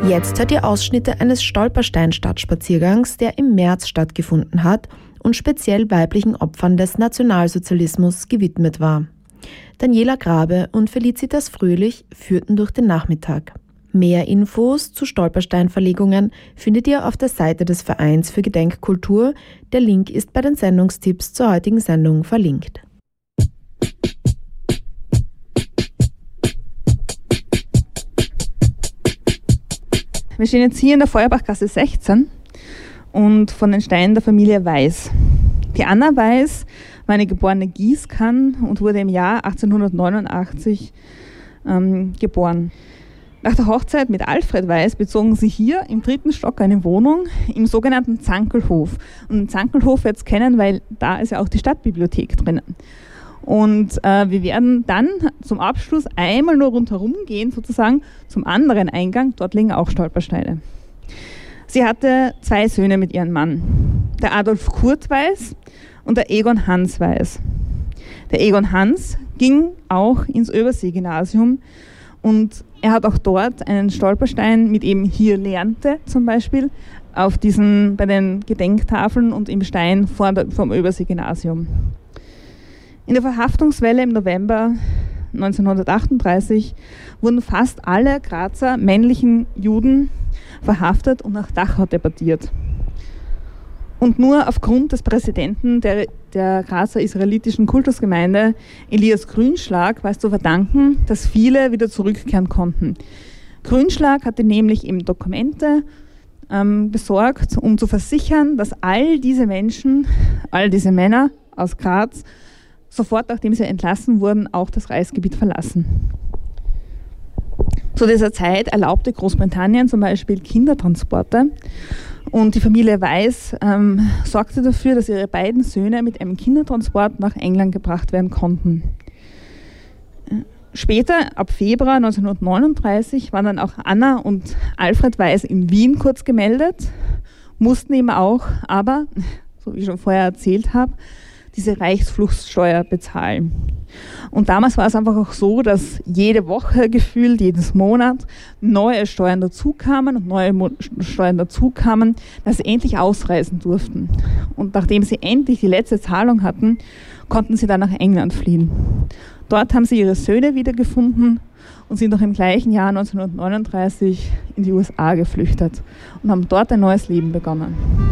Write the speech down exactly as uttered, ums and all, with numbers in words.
Jetzt hört ihr Ausschnitte eines Stolperstein-Stadtspaziergangs, der im März stattgefunden hat und speziell weiblichen Opfern des Nationalsozialismus gewidmet war. Daniela Grabe und Felicitas Fröhlich führten durch den Nachmittag. Mehr Infos zu Stolpersteinverlegungen findet ihr auf der Seite des Vereins für Gedenkkultur. Der Link ist bei den Sendungstipps zur heutigen Sendung verlinkt. Wir stehen jetzt hier in der Feuerbachgasse sechzehn und von den Steinen der Familie Weiß. Die Anna Weiß war eine geborene Gießkann und wurde im Jahr achtzehnhundertneunundachtzig ähm, geboren. Nach der Hochzeit mit Alfred Weiß bezogen sie hier im dritten Stock eine Wohnung im sogenannten Zankelhof. Und den Zankelhof wird es kennen, weil da ist ja auch die Stadtbibliothek drinnen. Und äh, wir werden dann zum Abschluss einmal nur rundherum gehen, sozusagen zum anderen Eingang. Dort liegen auch Stolpersteine. Sie hatte zwei Söhne mit ihrem Mann, der Adolf Kurt Weiß und der Egon Hans Weiß. Der Egon Hans ging auch ins Übersee-Gymnasium und er hat auch dort einen Stolperstein mit eben hier lernte zum Beispiel auf diesen, bei den Gedenktafeln und im Stein vor der, vom Übersee-Gymnasium. In der Verhaftungswelle im November neunzehnhundertachtunddreißig wurden fast alle Grazer männlichen Juden verhaftet und nach Dachau deportiert. Und nur aufgrund des Präsidenten der, der Grazer israelitischen Kultusgemeinde, Elias Grünschlag, war es zu verdanken, dass viele wieder zurückkehren konnten. Grünschlag hatte nämlich eben Dokumente ähm, besorgt, um zu versichern, dass all diese Menschen, all diese Männer aus Graz, sofort, nachdem sie entlassen wurden, auch das Reichsgebiet verlassen. Zu dieser Zeit erlaubte Großbritannien zum Beispiel Kindertransporte und die Familie Weiß ähm, sorgte dafür, dass ihre beiden Söhne mit einem Kindertransport nach England gebracht werden konnten. Später, ab Februar neunzehnhundertneununddreißig, waren dann auch Anna und Alfred Weiß in Wien kurz gemeldet, mussten eben auch, aber, so wie ich schon vorher erzählt habe, diese Reichsfluchtsteuer bezahlen. Und damals war es einfach auch so, dass jede Woche gefühlt, jedes Monat neue Steuern dazukamen und neue Mo- Steuern dazukamen, dass sie endlich ausreisen durften. Und nachdem sie endlich die letzte Zahlung hatten, konnten sie dann nach England fliehen. Dort haben sie ihre Söhne wiedergefunden und sind noch im gleichen Jahr neunzehnhundertneununddreißig in die U S A geflüchtet und haben dort ein neues Leben begonnen.